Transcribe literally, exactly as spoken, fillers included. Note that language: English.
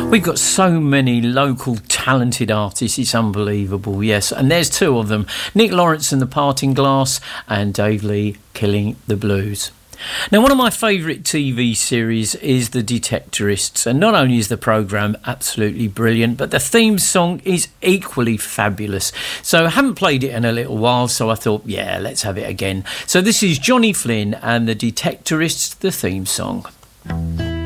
We've got so many local talented artists, it's unbelievable, yes. And there's two of them, Nick Lawrence and the Parting Glass and Dave Lee, Killing the Blues. Now, one of my favourite T V series is The Detectorists, and not only is the programme absolutely brilliant, but the theme song is equally fabulous. So I haven't played it in a little while, so I thought, yeah, let's have it again. So this is Johnny Flynn and The Detectorists, the theme song.